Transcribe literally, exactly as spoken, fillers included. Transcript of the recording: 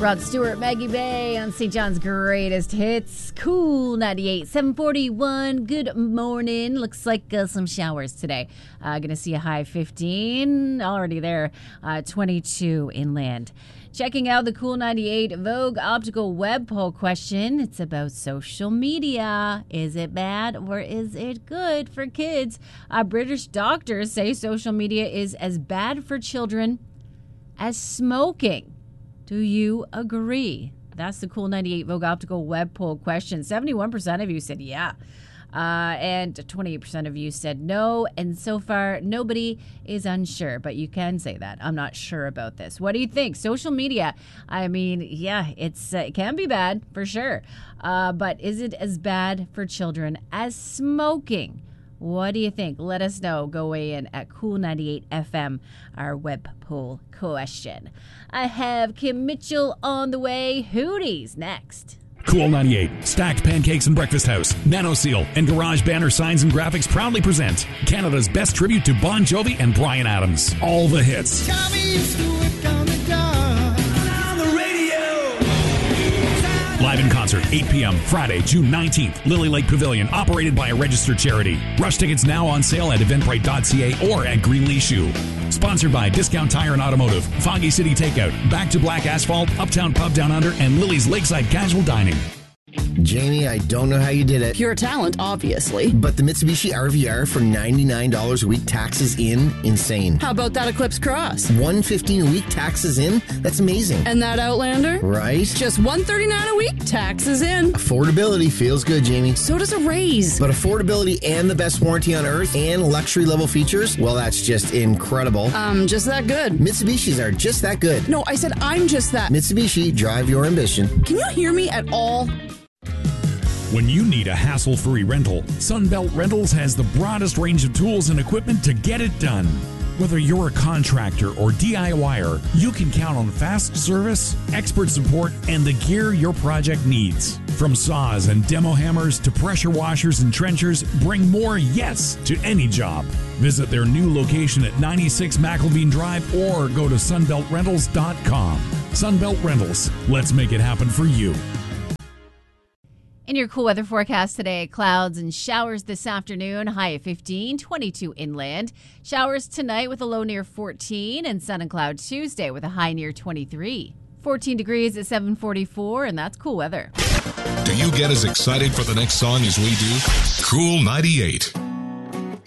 Rod Stewart, Maggie Bay on Saint John's Greatest Hits. Cool ninety-eight, seven forty-one. Good morning. Looks like uh, some showers today. Uh, gonna see a high fifteen. Already there. Uh, twenty-two inland. Checking out the Cool ninety-eight Vogue Optical Web Poll question. It's about social media. Is it bad or is it good for kids? Uh, British doctors say social media is as bad for children as smoking. Do you agree? That's the Cool ninety-eight Vogue Optical Web Poll question. seventy-one percent of you said yeah. Uh, and twenty-eight percent of you said no. And so far, nobody is unsure. But you can say that. I'm not sure about this. What do you think? Social media, I mean, yeah, it's uh, it can be bad for sure. Uh, but is it as bad for children as smoking? What do you think? Let us know. Go weigh in at Cool ninety-eight F M, our web poll question. I have Kim Mitchell on the way. Hooties next. Cool ninety-eight, Stacked Pancakes and Breakfast House, Nano Seal, and Garage Banner Signs and Graphics proudly present Canada's best tribute to Bon Jovi and Bryan Adams. All the hits. Live in concert, eight p.m. Friday, June nineteenth, Lily Lake Pavilion, operated by a registered charity. Rush tickets now on sale at eventbrite dot c a or at Greenlee Shoe. Sponsored by Discount Tire and Automotive, Foggy City Takeout, Back to Black Asphalt, Uptown Pub Down Under, and Lily's Lakeside Casual Dining. Jamie, I don't know how you did it. Pure talent, obviously. But the Mitsubishi R V R for ninety-nine dollars a week, taxes in, insane. How about that Eclipse Cross? one hundred fifteen dollars a week, taxes in? That's amazing. And that Outlander? Right? Just one hundred thirty-nine dollars a week, taxes in. Affordability feels good, Jamie. So does a raise. But affordability and the best warranty on earth and luxury level features, well, that's just incredible. Um, just that good. Mitsubishis are just that good. No, I said I'm just that. Mitsubishi, drive your ambition. Can you hear me at all? When you need a hassle-free rental, Sunbelt Rentals has the broadest range of tools and equipment to get it done. Whether you're a contractor or DIYer, you can count on fast service, expert support, and the gear your project needs. From saws and demo hammers to pressure washers and trenchers, bring more yes to any job. Visit their new location at ninety-six McElveen Drive or go to sunbelt rentals dot com. Sunbelt Rentals, let's make it happen for you. In your cool weather forecast today, clouds and showers this afternoon, high of fifteen, twenty-two inland. Showers tonight with a low near fourteen, and sun and cloud Tuesday with a high near twenty-three. fourteen degrees at seven forty-four, and that's cool weather. Do you get as excited for the next song as we do? Cool ninety-eight.